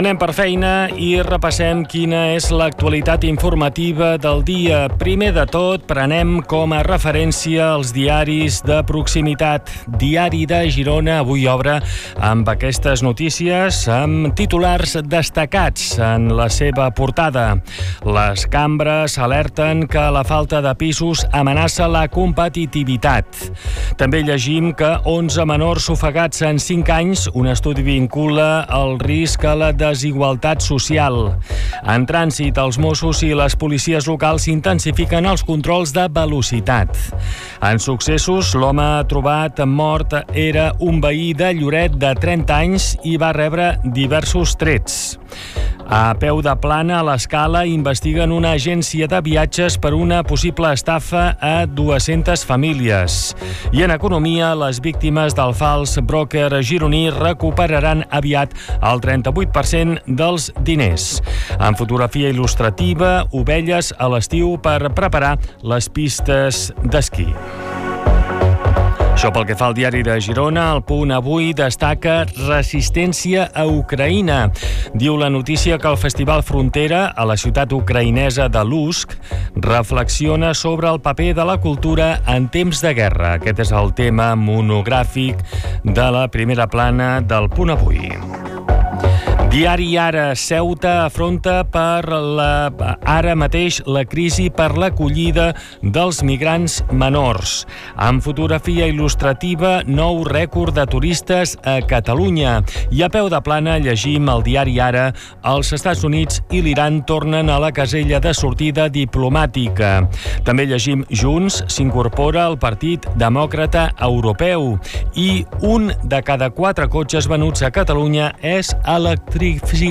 Anem per feina i repassem quina és l'actualitat informativa del dia. Primer de tot, prenem com a referència els diaris de proximitat. Diari de Girona avui obre amb aquestes notícies amb titulars destacats en la seva portada. Les cambres alerten que la falta de pisos amenaça la competitivitat. També llegim que 11 menors ofegats en 5 anys, un estudi vincula el risc a la desigualtat social. En trànsit, els Mossos i les policies locals intensifiquen els controls de velocitat. En successos, l'home trobat mort era un veí de Lloret de 30 anys i va rebre diversos trets. A peu de plana, a l'Escala, investiguen una agència de viatges per una possible estafa a 200 famílies. I en economia, les víctimes del fals broker gironí recuperaran aviat el 38% dels diners. En fotografia il·lustrativa, ovelles a l'estiu per preparar les pistes d'esquí. Això pel que fa al diari de Girona, El Punt avui destaca resistència a Ucraïna. Diu la notícia que el Festival Frontera, a la ciutat ucraïnesa de Lusk, reflexiona sobre el paper de la cultura en temps de guerra. Aquest és el tema monogràfic de la primera plana del Punt avui. Diari Ara, Ceuta afronta ara mateix la crisi per l'acollida dels migrants menors. En fotografia il·lustrativa, nou rècord de turistes a Catalunya. I a peu de plana llegim al diari Ara, els Estats Units i l'Iran tornen a la casella de sortida diplomàtica. També llegim Junts s'incorpora al Partit Demòcrata Europeu i un de cada 4 cotxes venuts a Catalunya és electrificat.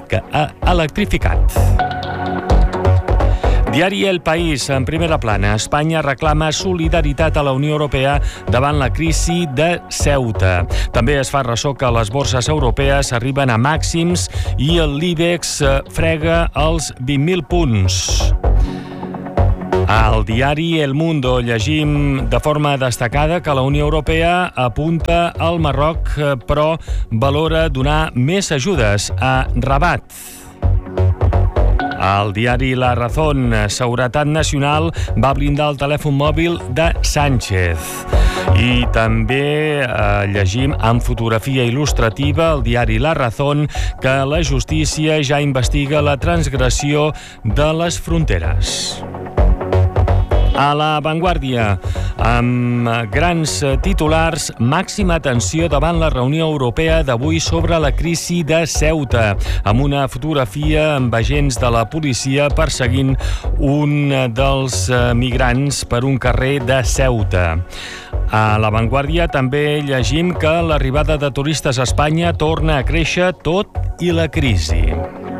Diari El País, en primera plana. Espanya reclama solidaritat a la Unió Europea davant la crisi de Ceuta. També es fa ressò que les borses europees arriben a màxims i el l'IBEX frega els 20.000 punts. Al diari El Mundo llegim de forma destacada que la Unió Europea apunta al Marroc, però valora donar més ajudes a Rabat. Al diari La Razón, Seguretat Nacional va blindar el telèfon mòbil de Sánchez. I també llegim en fotografia il·lustrativa al diari La Razón que la justícia ja investiga la transgressió de les fronteres. A La Vanguardia, amb grans titulars, màxima atenció davant la reunió europea d'avui sobre la crisi de Ceuta, amb una fotografia amb agents de la policia perseguint un dels migrants per un carrer de Ceuta. A La Vanguardia també llegim que l'arribada de turistes a Espanya torna a créixer tot i la crisi.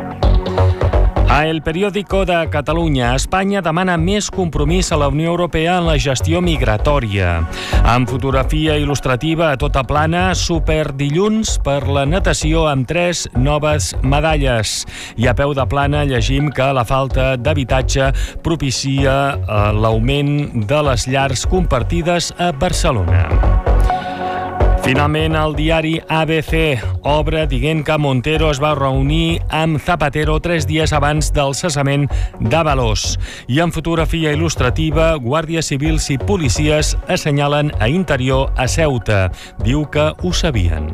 A El Periódico de Catalunya, Espanya demana més compromís a la Unió Europea en la gestió migratòria. En fotografia il·lustrativa a tota plana, superdilluns per la natació amb 3 noves medalles. I a peu de plana llegim que la falta d'habitatge propicia l'augment de les llars compartides a Barcelona. Finalment, el diari ABC obre dient que Montero es va reunir amb Zapatero 3 dies abans del cessament d'Ábalos. I en fotografia il·lustrativa, guàrdies civils i policies assenyalen a Interior a Ceuta. Diu que ho sabien.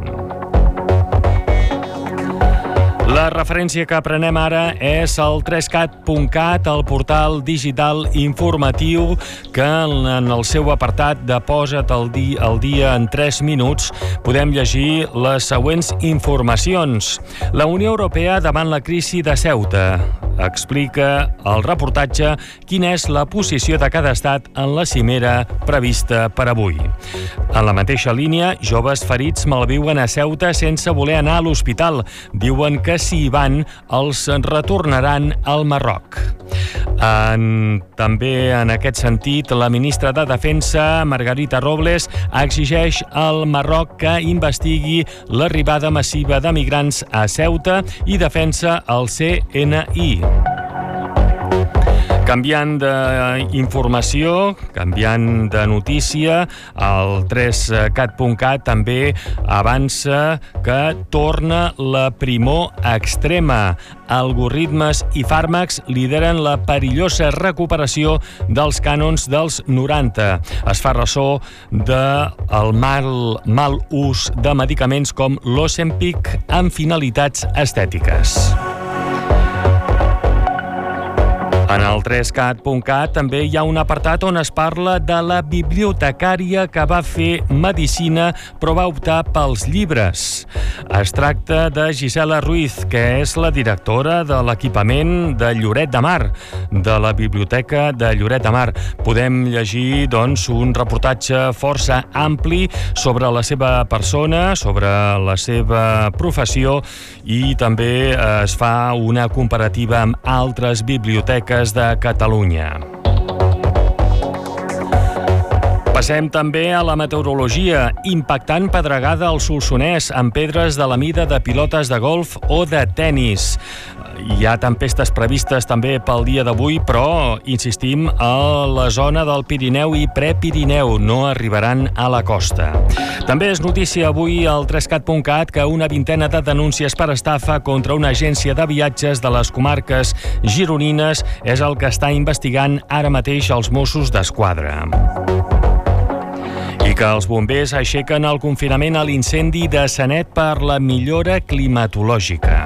La referència que prenem ara és el 3cat.cat, el portal digital informatiu que en el seu apartat de Posa't al dia en 3 minuts podem llegir les següents informacions. La Unió Europea davant la crisi de Ceuta. Explica el reportatge quina és la posició de cada estat en la cimera prevista per avui. En la mateixa línia, joves ferits malviuen a Ceuta sense voler anar a l'hospital. Diuen que si hi van, els retornaran al Marroc. També en aquest sentit, la ministra de Defensa, Margarita Robles, exigeix al Marroc que investigui l'arribada massiva de migrants a Ceuta i defensa el CNI. Canviant d'informació, canviant de notícia, el 3cat.cat també avança que torna la primor extrema. Algoritmes i fàrmacs lideren la perillosa recuperació dels cànons dels 90. Es fa ressò del mal ús de medicaments com l'Ozempic amb finalitats estètiques. En el 3cat.cat també hi ha un apartat on es parla de la bibliotecària que va fer medicina però va optar pels llibres. Es tracta de Gisela Ruiz, que és la directora de l'equipament de Lloret de Mar, de la Biblioteca de Lloret de Mar. Podem llegir, doncs, un reportatge força ampli sobre la seva persona, sobre la seva professió i també es fa una comparativa amb altres biblioteques de Catalunya. Passem també a la meteorologia. Impactant pedregada al Solsonès amb pedres de la mida de pilotes de golf o de tennis. Hi ha tempestes previstes també pel dia d'avui, però, insistim, a la zona del Pirineu i Prepirineu no arribaran a la costa. També és notícia avui al 3cat.cat que una vintena de denúncies per estafa contra una agència de viatges de les comarques gironines és el que està investigant ara mateix els Mossos d'Esquadra. I que els bombers aixequen el confinament a l'incendi de Sanet per la millora climatològica.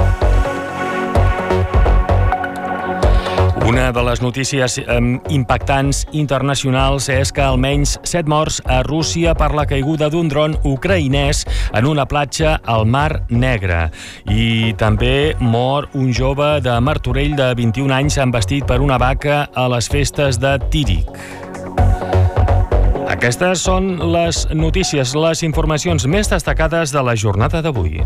Una de les notícies impactants internacionals és que almenys 7 morts a Rússia per la caiguda d'un dron ucraïnès en una platja al Mar Negre. I també mor un jove de Martorell de 21 anys envestit per una vaca a les festes de Tírig. Aquestes són les notícies, les informacions més destacades de la jornada d'avui.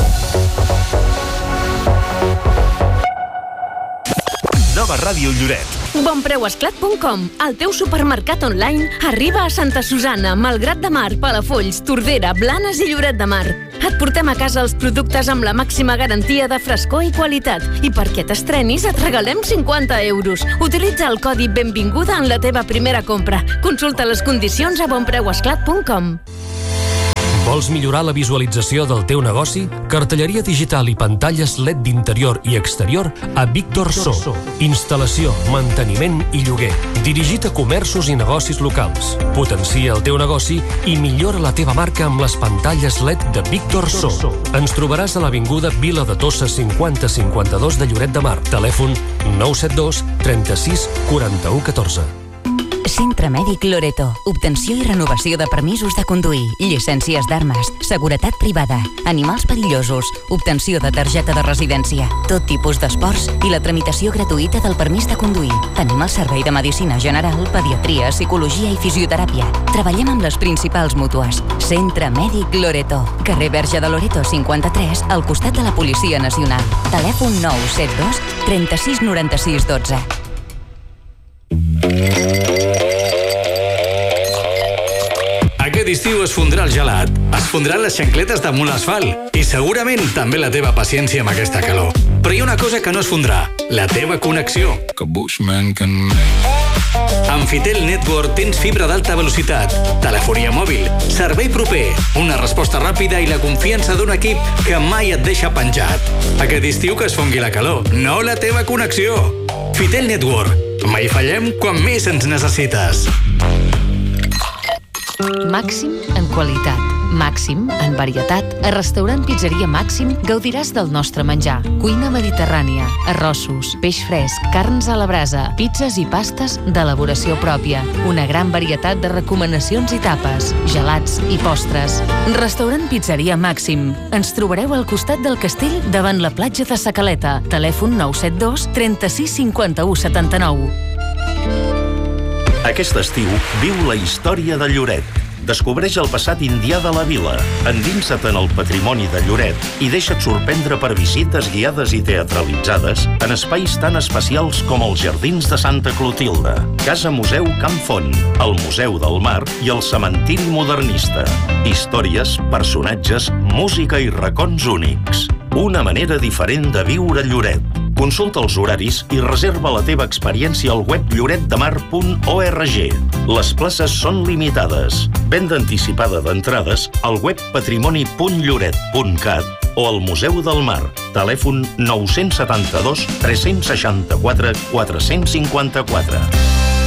Nova Ràdio Lloret. Bonpreuesclat.com, el teu supermercat online, arriba a Santa Susanna, Malgrat de Mar, Palafolls, Tordera, Blanes i Lloret de Mar. Et portem a casa els productes amb la màxima garantia de frescor i qualitat. I perquè t'estrenis et regalem 50 euros. Utilitza el codi Benvinguda en la teva primera compra. Consulta les condicions a bonpreuesclat.com. Vols millorar la visualització del teu negoci? Cartelleria digital i pantalles LED d'interior i exterior a Víctor So. Instal·lació, manteniment i lloguer. Dirigit a comerços i negocis locals. Potencia el teu negoci i millora la teva marca amb les pantalles LED de Víctor So. Ens trobaràs a l'avinguda Vila de Tossa 5052 de Lloret de Mar. Telèfon 972 36 41 14. Centre Mèdic Loreto. Obtenció i renovació de permisos de conduir, llicències d'armes, seguretat privada, animals perillosos, obtenció de targeta de residència, tot tipus d'esports i la tramitació gratuïta del permís de conduir. Tenim el servei de medicina general, pediatria, psicologia i fisioteràpia. Treballem amb les principals mútues. Centre Mèdic Loreto. Carrer Verge de Loreto 53, al costat de la Policia Nacional. Telèfon 972 36 96 12. Aquest estiu es fondrà el gelat, es fondran les xancletes damunt l'asfalt i segurament també la teva paciència amb aquesta calor. Però hi ha una cosa que no es fondrà, la teva connexió. Amb Fitel Network tens fibra d'alta velocitat, telefonia mòbil, servei proper, una resposta ràpida i la confiança d'un equip que mai et deixa penjat. Aquest estiu que es fongui la calor, no la teva connexió. Fitel Network. Mai fallem quan més ens necessites. Màxim en qualitat, màxim en varietat. A Restaurant Pizzeria Màxim gaudiràs del nostre menjar. Cuina mediterrània, arrossos, peix fresc, carns a la brasa, pizzas i pastes d'elaboració pròpia. Una gran varietat de recomanacions i tapes, gelats i postres. Restaurant Pizzeria Màxim. Ens trobareu al costat del castell davant la platja de Sa Caleta. Telèfon 972 36 51 79. Aquest estiu viu la història de Lloret. Descobreix el passat indià de la vila, endinsa't en el patrimoni de Lloret i deixa't sorprendre per visites guiades i teatralitzades en espais tan especials com els Jardins de Santa Clotilde, Casa Museu Camp Font, el Museu del Mar i el Cementiri Modernista. Històries, personatges, música i racons únics. Una manera diferent de viure Lloret. Consulta els horaris i reserva la teva experiència al web lloretdemar.org. Les places són limitades. Venda anticipada d'entrades al web patrimoni.lloret.cat o al Museu del Mar. Telèfon 972 364 454.